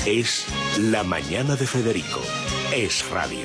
Es La Mañana de Federico. Es radio.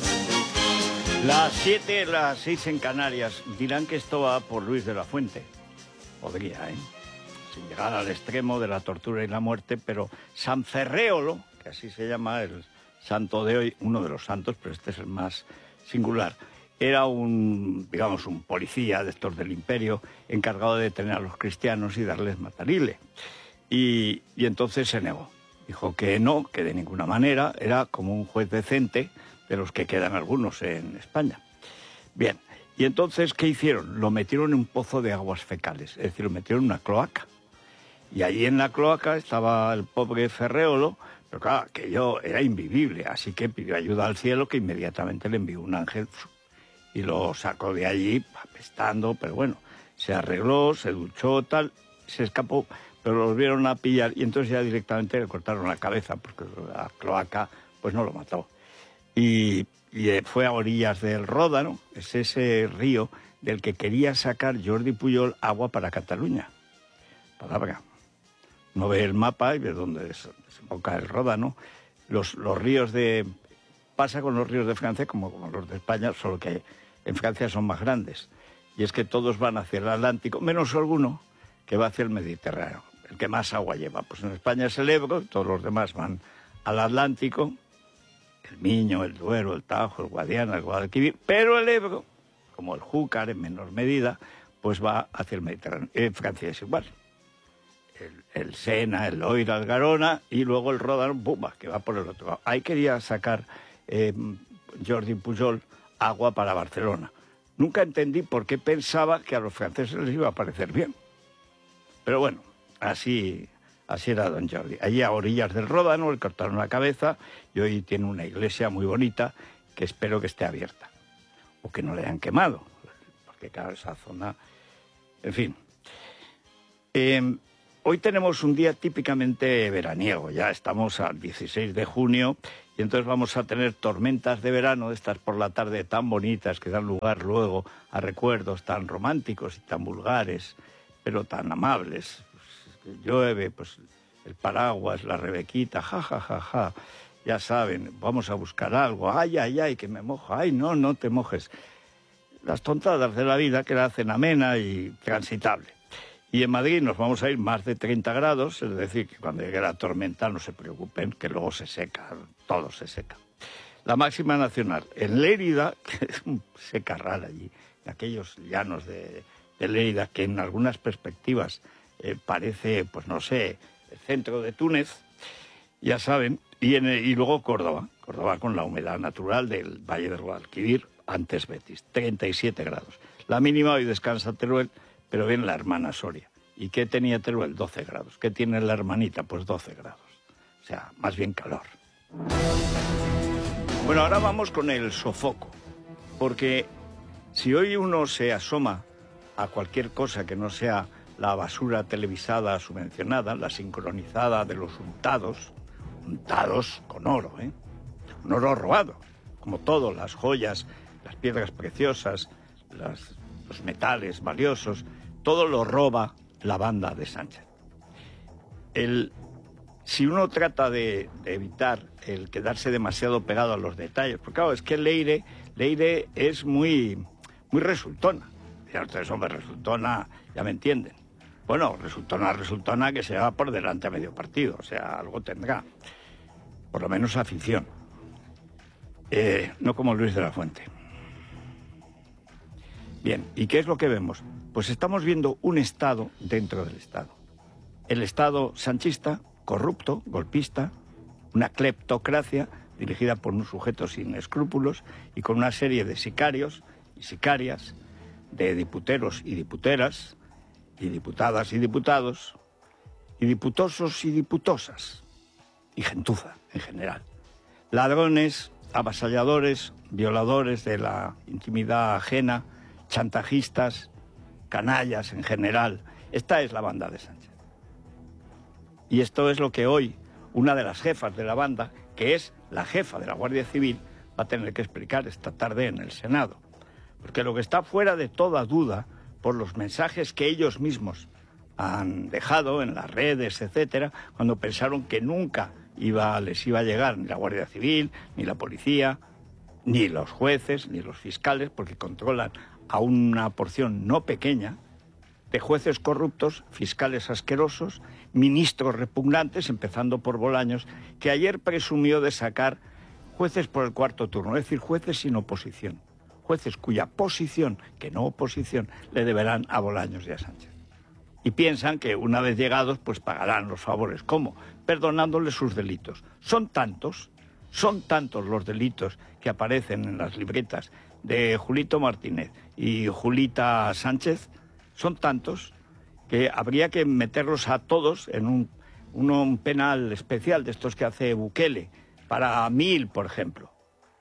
Las 7, las 6 en Canarias. Dirán que esto va por Luis de la Fuente. Podría, sin llegar al extremo de la tortura y la muerte, pero San Ferréolo, que así se llama el santo de hoy, uno de los santos, pero este es el más singular, era un policía de estos del imperio encargado de detener a los cristianos y darles matarile. Y entonces se negó. Dijo que no, que de ninguna manera, era como un juez decente, de los que quedan algunos en España. Bien, y entonces, ¿qué hicieron? Lo metieron en un pozo de aguas fecales, es decir, lo metieron en una cloaca. Y allí en la cloaca estaba el pobre Ferréolo, pero claro, aquello era invivible, así que pidió ayuda al cielo, que inmediatamente le envió un ángel y lo sacó de allí, apestando, pero bueno, se arregló, se duchó, tal, se escapó, pero lo volvieron a pillar y entonces ya directamente le cortaron la cabeza, porque la cloaca pues no lo mató. Y fue a orillas del Ródano, es ese río del que quería sacar Jordi Pujol agua para Cataluña. Palabra. No ve el mapa y ve dónde desemboca el Ródano. Los ríos pasa con los ríos de Francia como con los de España, solo que en Francia son más grandes. Y es que todos van hacia el Atlántico, menos alguno que va hacia el Mediterráneo, el que más agua lleva. Pues en España es el Ebro, todos los demás van al Atlántico, el Miño, el Duero, el Tajo, el Guadiana, el Guadalquivir, pero el Ebro, como el Júcar en menor medida, pues va hacia el Mediterráneo. En Francia es igual. El Sena, el Loira, el Garona y luego el Ródano, ¡bumba!, que va por el otro lado. Ahí quería sacar Jordi Pujol agua para Barcelona. Nunca entendí por qué pensaba que a los franceses les iba a parecer bien. Pero bueno, así era don Jordi. Allí a orillas del Ródano le cortaron la cabeza y hoy tiene una iglesia muy bonita que espero que esté abierta. O que no le hayan quemado, porque claro, esa zona... En fin. Hoy tenemos un día típicamente veraniego, ya estamos al 16 de junio y entonces vamos a tener tormentas de verano, estas por la tarde tan bonitas que dan lugar luego a recuerdos tan románticos y tan vulgares, pero tan amables. Pues, llueve, pues el paraguas, la rebequita, ja, ja, ja, ja, ya saben, vamos a buscar algo, ay, ay, ay, que me mojo, ay, no, no te mojes. Las tontadas de la vida que la hacen amena y transitable. Y en Madrid nos vamos a ir más de 30 grados, es decir, que cuando llegue la tormenta no se preocupen, que luego se seca, todo se seca. La máxima nacional, en Lérida, que es un secarral allí, en aquellos llanos de Lérida, que en algunas perspectivas parece, pues no sé, el centro de Túnez, ya saben, y luego Córdoba con la humedad natural del Valle del Guadalquivir, antes Betis, 37 grados. La mínima hoy descansa Teruel, pero bien la hermana Soria. ¿Y qué tenía Teruel? 12 grados. ¿Qué tiene la hermanita? Pues 12 grados. O sea, más bien calor. Bueno, ahora vamos con el sofoco. Porque si hoy uno se asoma a cualquier cosa que no sea la basura televisada subvencionada, la sincronizada de los untados con oro, un oro robado, como todo, las joyas, las piedras preciosas, los metales valiosos, todo lo roba la banda de Sánchez. Si uno trata de evitar el quedarse demasiado pegado a los detalles, porque claro, es que Leire es muy resultona. Ya ustedes, hombre, resultona, ya me entienden. Bueno, resultona que se va por delante a medio partido, o sea, algo tendrá. Por lo menos afición. No como Luis de la Fuente. Bien, ¿y qué es lo que vemos? Pues estamos viendo un Estado dentro del Estado. El Estado sanchista, corrupto, golpista, una cleptocracia dirigida por un sujeto sin escrúpulos y con una serie de sicarios y sicarias, de diputeros y diputeras, y diputadas y diputados, y diputosos y diputosas, y gentuza en general. Ladrones, avasalladores, violadores de la intimidad ajena, chantajistas, canallas en general. Esta es la banda de Sánchez. Y esto es lo que hoy una de las jefas de la banda, que es la jefa de la Guardia Civil, va a tener que explicar esta tarde en el Senado. Porque lo que está fuera de toda duda, por los mensajes que ellos mismos han dejado en las redes, etcétera, cuando pensaron que nunca les iba a llegar ni la Guardia Civil, ni la policía, ni los jueces, ni los fiscales, porque controlan a una porción no pequeña de jueces corruptos, fiscales asquerosos, ministros repugnantes, empezando por Bolaños, que ayer presumió de sacar jueces por el cuarto turno, es decir, jueces sin oposición, jueces cuya posición, que no oposición, le deberán a Bolaños y a Sánchez. Y piensan que una vez llegados, pues pagarán los favores. ¿Cómo? Perdonándoles sus delitos. Son tantos los delitos que aparecen en las libretas de Julito Martínez y Julita Sánchez, son tantos que habría que meterlos a todos en un penal especial de estos que hace Bukele, para 1000, por ejemplo.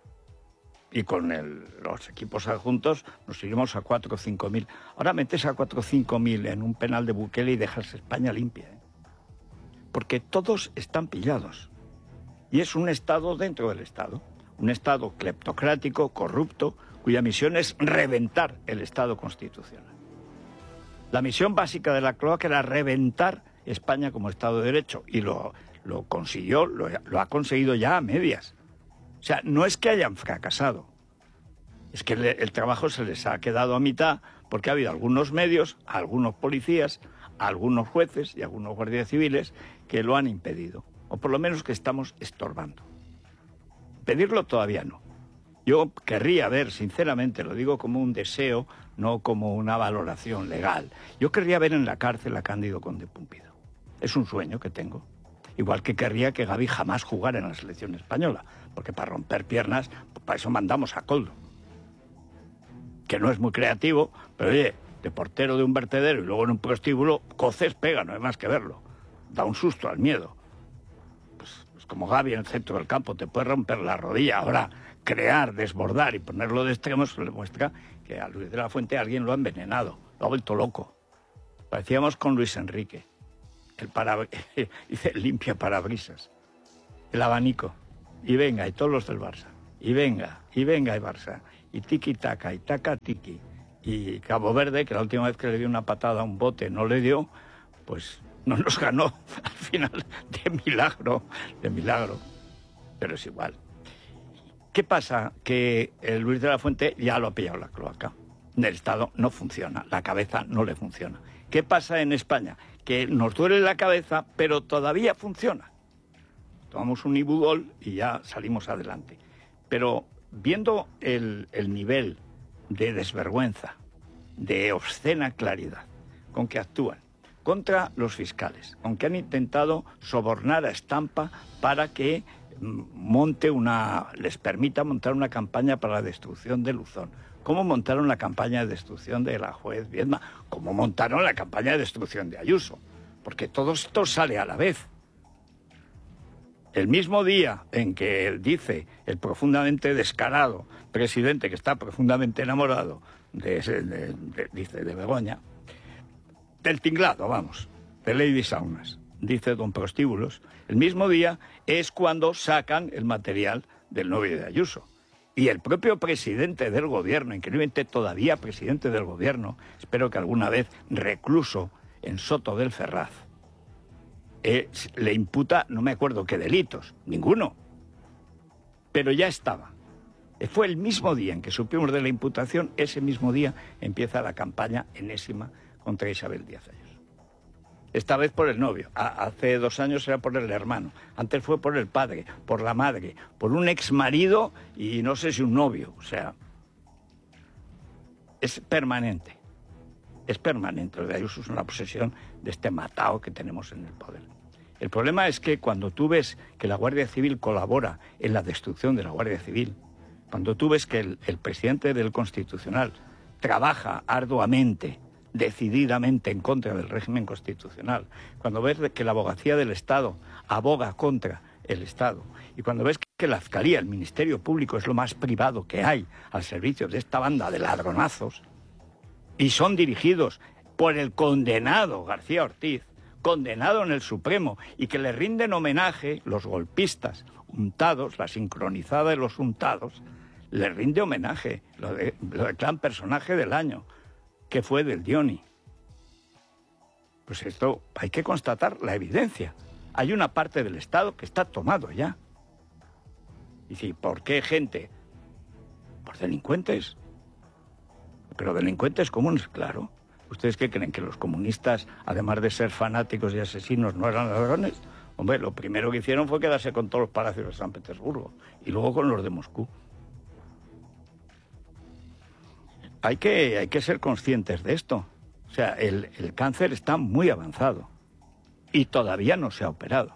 Y con los equipos adjuntos nos iremos a 4 o 5.000. Ahora metes a 4 o 5.000 en un penal de Bukele y dejas España limpia, ¿eh? Porque todos están pillados. Y es un Estado dentro del Estado. Un Estado cleptocrático, corrupto, cuya misión es reventar el Estado constitucional. La misión básica de la cloaca era reventar España como Estado de Derecho. Y lo consiguió, lo ha conseguido ya a medias. O sea, no es que hayan fracasado, es que el trabajo se les ha quedado a mitad porque ha habido algunos medios, algunos policías, algunos jueces y algunos guardias civiles que lo han impedido, o por lo menos que estamos estorbando. Pedirlo todavía no. Yo querría ver, sinceramente, lo digo como un deseo, no como una valoración legal, yo querría ver en la cárcel a Cándido Conde Pumpido. Es un sueño que tengo. Igual que querría que Gavi jamás jugara en la selección española, porque para romper piernas, pues para eso mandamos a Koldo. Que no es muy creativo, pero oye, de portero de un vertedero y luego en un prostíbulo, coces pega, no hay más que verlo. Da un susto al miedo. Pues como Gavi en el centro del campo, te puede romper la rodilla. Ahora, crear, desbordar y ponerlo de extremo, eso le muestra que a Luis de la Fuente alguien lo ha envenenado, lo ha vuelto loco. Parecíamos con Luis Enrique. Dice, limpia parabrisas, el abanico, y venga, y todos los del Barça, y venga, y Barça, y tiki-taka, y taka-tiki, y Cabo Verde, que la última vez que le dio una patada a un bote no le dio, pues no nos ganó al final de milagro, pero es igual. ¿Qué pasa? Que el Luis de la Fuente ya lo ha pillado la cloaca, el Estado no funciona, la cabeza no le funciona. ¿Qué pasa en España? Que nos duele la cabeza, pero todavía funciona. Tomamos un Ibudol y ya salimos adelante. Pero viendo el nivel de desvergüenza, de obscena claridad con que actúan contra los fiscales, con que han intentado sobornar a Estampa para que les permita montar una campaña para la destrucción de Luzón, cómo montaron la campaña de destrucción de la juez Viedma, cómo montaron la campaña de destrucción de Ayuso, porque todo esto sale a la vez. El mismo día en que dice el profundamente descarado presidente, que está profundamente enamorado de Begoña, del tinglado, vamos, de Lady Saunas, dice don Prostíbulos, el mismo día es cuando sacan el material del novio de Ayuso. Y el propio presidente del gobierno, increíblemente todavía presidente del gobierno, espero que alguna vez recluso en Soto del Ferraz, le imputa, no me acuerdo qué delitos, ninguno, pero ya estaba. Fue el mismo día en que supimos de la imputación, ese mismo día empieza la campaña enésima contra Isabel Díaz Ayuso. Esta vez por el novio, hace 2 años era por el hermano, antes fue por el padre, por la madre, por un exmarido y no sé si un novio, o sea, es permanente. Es permanente, lo de Ayuso es una obsesión de este matao que tenemos en el poder. El problema es que cuando tú ves que la Guardia Civil colabora en la destrucción de la Guardia Civil, cuando tú ves que el presidente del Constitucional trabaja arduamente, decididamente en contra del régimen constitucional, cuando ves que la abogacía del Estado aboga contra el Estado, y cuando ves que la Fiscalía, el Ministerio Público, es lo más privado que hay al servicio de esta banda de ladronazos, y son dirigidos por el condenado García Ortiz, condenado en el Supremo, y que le rinden homenaje los golpistas untados, la sincronizada de los untados, le rinde homenaje, lo declaran personaje del año, que fue del Dioni. Pues esto hay que constatar la evidencia. hay una parte del Estado que está tomado ya. Y dice, ¿por qué gente? Por delincuentes. Pero delincuentes comunes, claro. ¿Ustedes qué creen? ¿Que los comunistas, además de ser fanáticos y asesinos, no eran ladrones? Hombre, lo primero que hicieron fue quedarse con todos los palacios de San Petersburgo y luego con los de Moscú. Hay que ser conscientes de esto. O sea, el cáncer está muy avanzado y todavía no se ha operado.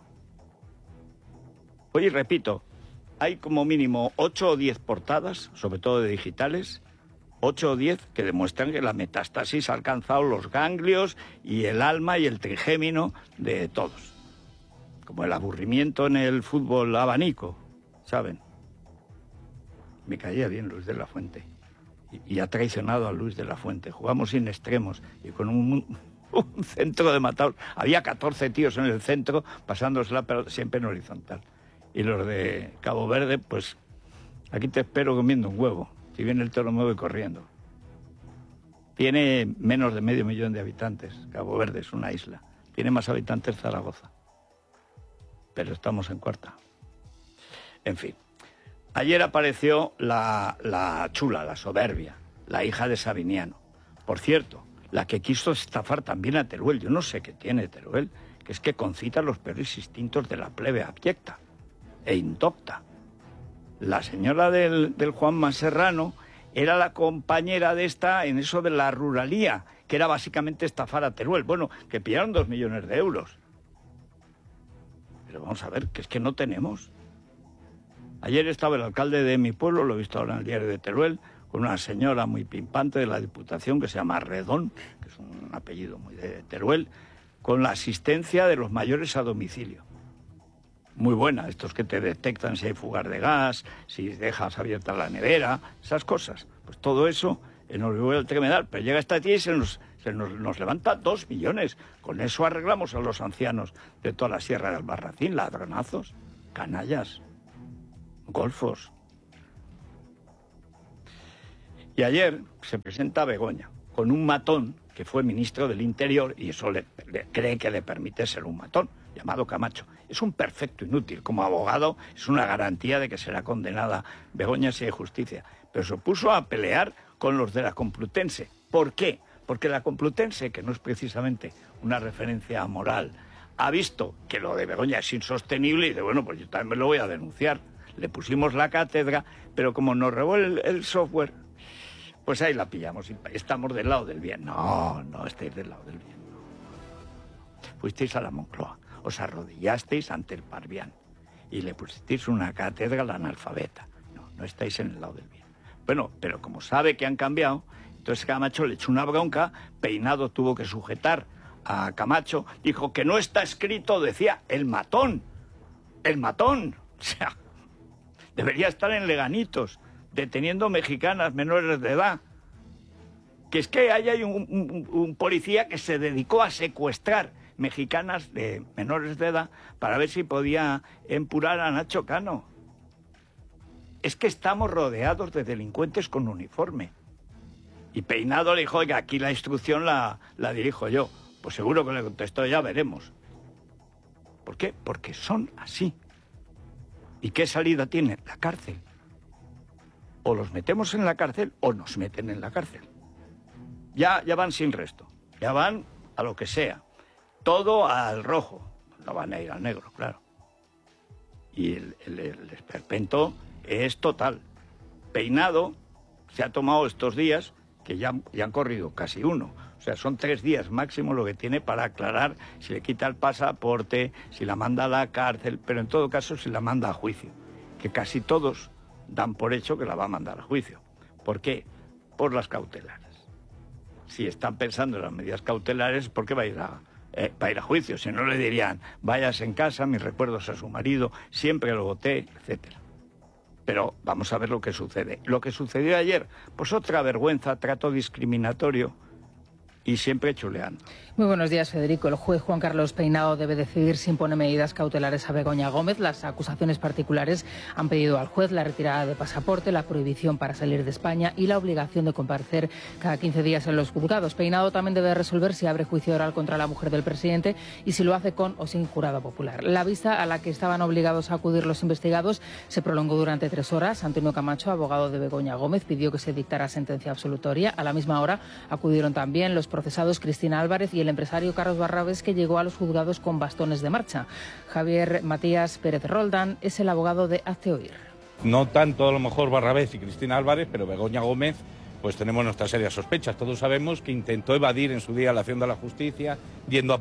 Oye, repito, hay como mínimo 8 o 10 portadas, sobre todo de digitales, 8 o 10 que demuestran que la metástasis ha alcanzado los ganglios y el alma y el trigémino de todos. Como el aburrimiento en el fútbol abanico, ¿saben? Me caía bien Luis de la Fuente. Y ha traicionado a Luis de la Fuente. Jugamos sin extremos y con un centro de matados. Había 14 tíos en el centro pasándosela, pero siempre en horizontal. Y los de Cabo Verde, pues aquí te espero comiendo un huevo. Si viene el toro me voy corriendo. Tiene menos de 500.000 de habitantes. Cabo Verde es una isla. Tiene más habitantes Zaragoza. Pero estamos en cuarta. En fin. Ayer apareció la chula, la soberbia, la hija de Sabiniano. Por cierto, la que quiso estafar también a Teruel. Yo no sé qué tiene Teruel, que es que concita los peores instintos de la plebe abyecta e indocta. La señora del Juanma Serrano era la compañera de esta en eso de la ruralía, que era básicamente estafar a Teruel. Bueno, que pillaron 2 millones de euros. Pero vamos a ver, que es que no tenemos. Ayer estaba el alcalde de mi pueblo, lo he visto ahora en el diario de Teruel, con una señora muy pimpante de la Diputación que se llama Redón, que es un apellido muy de Teruel, con la asistencia de los mayores a domicilio. Muy buena, estos que te detectan si hay fugas de gas, si dejas abierta la nevera, esas cosas. Pues todo eso en Olivo del Tremedal. Pero llega esta tía y se nos levanta 2 millones. Con eso arreglamos a los ancianos de toda la Sierra del Albarracín, ladronazos, canallas, golfos. Y ayer se presenta Begoña con un matón que fue ministro del Interior, y eso cree que le permite ser un matón, llamado Camacho. Es un perfecto inútil. Como abogado es una garantía de que será condenada Begoña si hay justicia. Pero se puso a pelear con los de la Complutense. ¿Por qué? Porque la Complutense, que no es precisamente una referencia moral, ha visto que lo de Begoña es insostenible y dice, bueno, pues yo también me lo voy a denunciar. Le pusimos la cátedra, pero como nos robó el software, pues ahí la pillamos y estamos del lado del bien. No estáis del lado del bien. Fuisteis a la Moncloa, os arrodillasteis ante el Parvián y le pusisteis una cátedra al analfabeta. No estáis en el lado del bien. Bueno, pero como sabe que han cambiado, entonces Camacho le echó una bronca, Peinado tuvo que sujetar a Camacho, dijo que no está escrito, decía, el matón. El matón. O sea, debería estar en Leganitos, deteniendo mexicanas menores de edad. Que es que ahí hay un policía que se dedicó a secuestrar mexicanas de menores de edad para ver si podía empurar a Nacho Cano. Es que estamos rodeados de delincuentes con uniforme. Y Peinado le dijo, oiga, aquí la instrucción la dirijo yo. Pues seguro que le contestó, ya veremos. ¿Por qué? Porque son así. ¿Y qué salida tiene? La cárcel. O los metemos en la cárcel o nos meten en la cárcel. Ya van sin resto. Ya van a lo que sea. Todo al rojo. No van a ir al negro, claro. Y el esperpento es total. Peinado se ha tomado estos días, que ya han corrido casi uno. O sea, son 3 días máximo lo que tiene para aclarar si le quita el pasaporte, si la manda a la cárcel, pero en todo caso si la manda a juicio. Que casi todos dan por hecho que la va a mandar a juicio. ¿Por qué? Por las cautelares. Si están pensando en las medidas cautelares, ¿por qué va a ir a juicio? Si no le dirían, váyase en casa, mis recuerdos a su marido, siempre lo voté, etcétera. Pero vamos a ver lo que sucede. Lo que sucedió ayer, pues otra vergüenza, trato discriminatorio, y siempre chuleando. Muy buenos días, Federico. El juez Juan Carlos Peinado debe decidir si impone medidas cautelares a Begoña Gómez. Las acusaciones particulares han pedido al juez la retirada de pasaporte, la prohibición para salir de España y la obligación de comparecer cada 15 días en los juzgados. Peinado también debe resolver si abre juicio oral contra la mujer del presidente y si lo hace con o sin jurado popular. La vista a la que estaban obligados a acudir los investigados se prolongó durante 3 horas. Antonio Camacho, abogado de Begoña Gómez, pidió que se dictara sentencia absolutoria. A la misma hora acudieron también los procesados Cristina Álvarez y el empresario Carlos Barrabés, que llegó a los juzgados con bastones de marcha. Javier Matías Pérez Roldán es el abogado de Hazte Oír. No tanto a lo mejor Barrabés y Cristina Álvarez, pero Begoña Gómez, pues tenemos nuestras serias sospechas. Todos sabemos que intentó evadir en su día la acción de la justicia, yendo a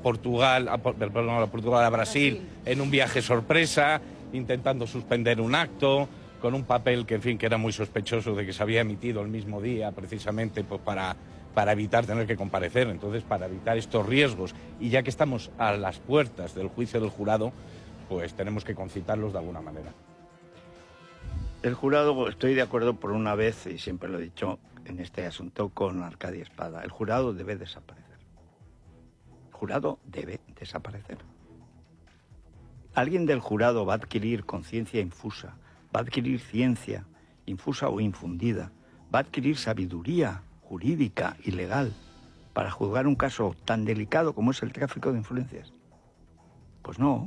a Brasil en un viaje sorpresa, intentando suspender un acto, con un papel que, en fin, que era muy sospechoso de que se había emitido el mismo día, precisamente pues, para evitar tener que comparecer. Entonces, para evitar estos riesgos, y ya que estamos a las puertas del juicio del jurado, pues tenemos que concitarlos de alguna manera. El jurado, estoy de acuerdo por una vez, y siempre lo he dicho en este asunto, con Arcadio Espada. El jurado debe desaparecer. El jurado debe desaparecer. Alguien del jurado va a adquirir conciencia infusa, va a adquirir ciencia infusa o infundida, va a adquirir sabiduría jurídica y legal para juzgar un caso tan delicado como es el tráfico de influencias. Pues no.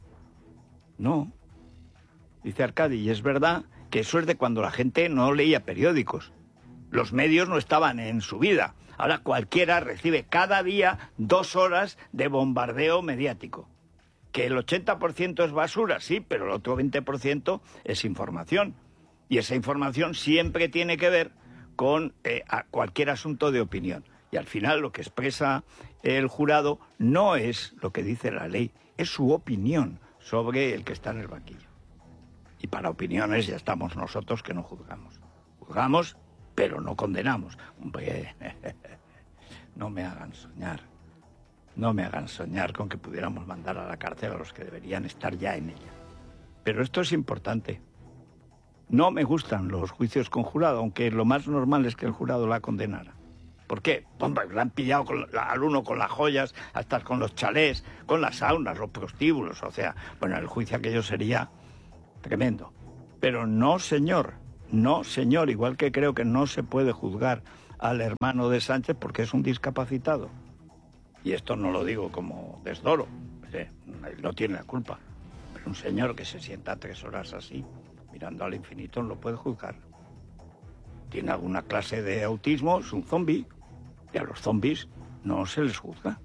Dice Arcadi, y es verdad que eso es de cuando la gente no leía periódicos. Los medios no estaban en su vida. Ahora cualquiera recibe cada día 2 horas de bombardeo mediático. Que el 80% es basura, sí, pero el otro 20% es información. Y esa información siempre tiene que ver con cualquier asunto de opinión. Y al final lo que expresa el jurado no es lo que dice la ley, es su opinión sobre el que está en el banquillo. Y para opiniones ya estamos nosotros que no juzgamos. Juzgamos, pero no condenamos. Hombre, no me hagan soñar. No me hagan soñar con que pudiéramos mandar a la cárcel a los que deberían estar ya en ella. Pero esto es importante. No me gustan los juicios con jurado, aunque lo más normal es que el jurado la condenara. ¿Por qué? Hombre, la han pillado al uno con las joyas, hasta con los chalés, con las saunas, los prostíbulos. O sea, bueno, el juicio aquello sería tremendo. Pero no, señor, igual que creo que no se puede juzgar al hermano de Sánchez porque es un discapacitado. Y esto no lo digo como desdoro, él no tiene la culpa. Pero un señor que se sienta 3 horas así, mirando al infinito, no lo puede juzgar. Tiene alguna clase de autismo, es un zombi, y a los zombis no se les juzga.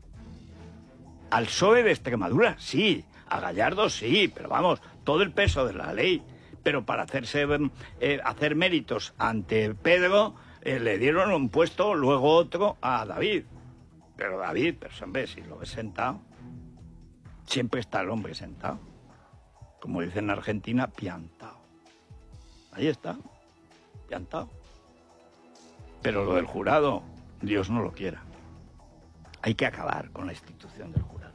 Al PSOE de Extremadura, sí, a Gallardo, sí, pero vamos, todo el peso de la ley. Pero para hacer méritos ante Pedro, le dieron un puesto, luego otro a David. Pero David, hombre, si lo ves sentado, siempre está el hombre sentado. Como dicen en Argentina, piantao. Ahí está, piantao. Pero lo del jurado, Dios no lo quiera. Hay que acabar con la institución del jurado.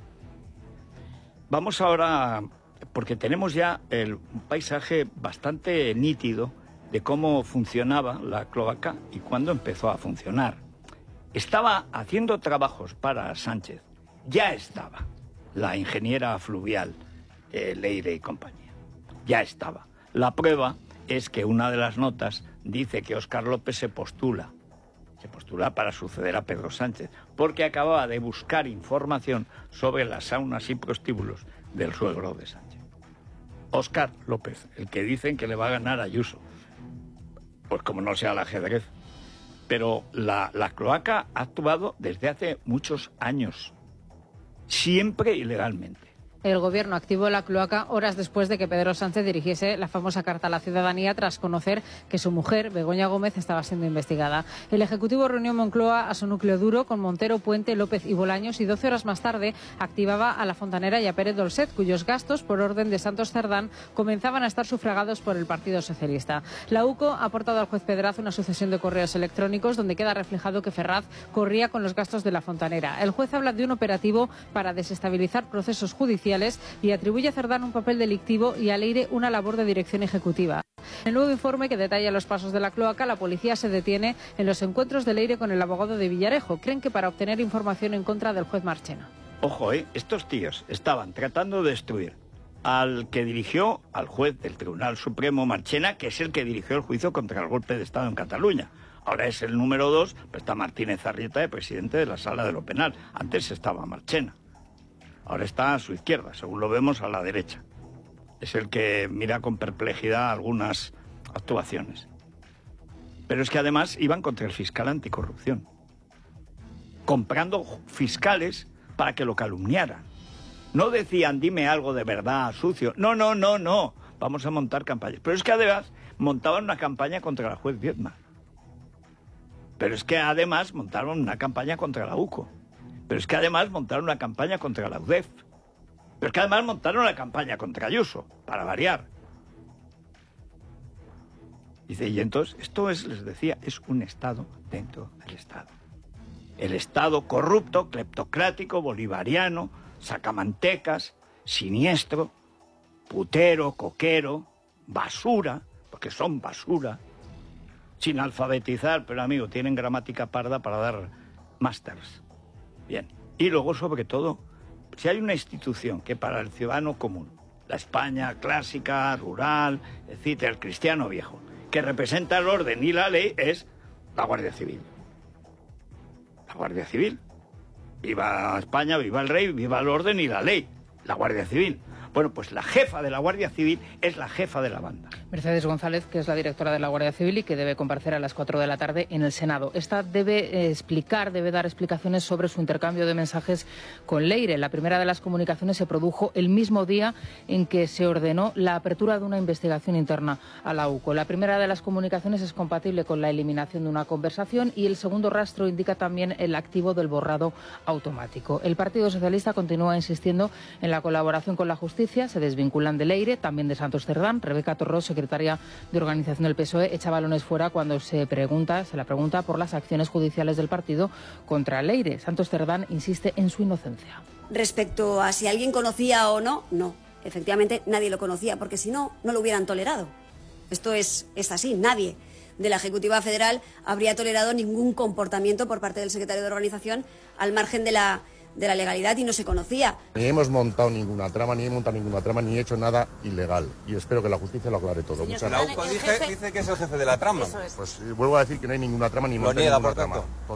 Vamos ahora, porque tenemos ya un paisaje bastante nítido de cómo funcionaba la cloaca y cuándo empezó a funcionar. Estaba haciendo trabajos para Sánchez, ya estaba la ingeniera fluvial Leire y compañía, ya estaba. La prueba es que una de las notas dice que Óscar López se postula para suceder a Pedro Sánchez, porque acababa de buscar información sobre las saunas y prostíbulos del suegro de Sánchez. Óscar López, el que dicen que le va a ganar a Ayuso, pues como no sea el ajedrez. Pero la cloaca ha actuado desde hace muchos años, siempre ilegalmente. El Gobierno activó la cloaca horas después de que Pedro Sánchez dirigiese la famosa carta a la ciudadanía tras conocer que su mujer, Begoña Gómez, estaba siendo investigada. El Ejecutivo reunió en Moncloa a su núcleo duro con Montero, Puente, López y Bolaños y 12 horas más tarde activaba a La Fontanera y a Pérez Dolcet, cuyos gastos, por orden de Santos Cerdán, comenzaban a estar sufragados por el Partido Socialista. La UCO ha aportado al juez Pedraz una sucesión de correos electrónicos donde queda reflejado que Ferraz corría con los gastos de La Fontanera. El juez habla de un operativo para desestabilizar procesos judiciales y atribuye a Cerdán un papel delictivo y a Leire una labor de dirección ejecutiva. En el nuevo informe que detalla los pasos de la cloaca, la policía se detiene en los encuentros de Leire con el abogado de Villarejo. Creen que para obtener información en contra del juez Marchena. Ojo, estos tíos estaban tratando de destruir al que dirigió, al juez del Tribunal Supremo Marchena, que es el que dirigió el juicio contra el golpe de Estado en Cataluña. Ahora es el número 2, pero está Martínez Arrieta de presidente de la Sala de lo Penal. Antes estaba Marchena. Ahora está a su izquierda, según lo vemos, a la derecha. Es el que mira con perplejidad algunas actuaciones. Pero es que además iban contra el fiscal anticorrupción, comprando fiscales para que lo calumniaran. No decían, dime algo de verdad, sucio. No, vamos a montar campañas. Pero es que además montaban una campaña contra la juez Viedma. Pero es que además montaron una campaña contra la UCO. Pero es que además montaron una campaña contra la UDEF. Pero es que además montaron una campaña contra Ayuso, para variar. Dice, y entonces, esto es, les decía, es un Estado dentro del Estado. El Estado corrupto, cleptocrático, bolivariano, sacamantecas, siniestro, putero, coquero, basura, porque son basura, sin alfabetizar, pero amigo, tienen gramática parda para dar másters. Bien. Y luego, sobre todo, si hay una institución que para el ciudadano común, la España clásica, rural, etcétera, el cristiano viejo, que representa el orden y la ley, es la Guardia Civil. La Guardia Civil. Viva España, viva el rey, viva el orden y la ley. La Guardia Civil. Bueno, pues la jefa de la Guardia Civil es la jefa de la banda. Mercedes González, que es la directora de la Guardia Civil y que debe comparecer a las 4 de la tarde en el Senado. Esta debe dar explicaciones sobre su intercambio de mensajes con Leire. La primera de las comunicaciones se produjo el mismo día en que se ordenó la apertura de una investigación interna a la UCO. La primera de las comunicaciones es compatible con la eliminación de una conversación y el segundo rastro indica también el activo del borrado automático. El Partido Socialista continúa insistiendo en la colaboración con la justicia. Se desvinculan de Leire, también de Santos Cerdán. Rebeca Torrós, secretaria de organización del PSOE, echa balones fuera cuando se la pregunta por las acciones judiciales del partido contra Leire. Santos Cerdán insiste en su inocencia. Respecto a si alguien conocía o no, no. Efectivamente, nadie lo conocía, porque si no, no lo hubieran tolerado. Esto es así, nadie de la Ejecutiva Federal habría tolerado ningún comportamiento por parte del secretario de organización al margen de la legalidad y no se conocía. Ni hemos montado ninguna trama, ni he hecho nada ilegal. Y espero que la justicia lo aclare todo. Muchas gracias. La UCO dice que es el jefe de la trama. Pues vuelvo a decir que no hay ninguna trama ni monta ninguna trama.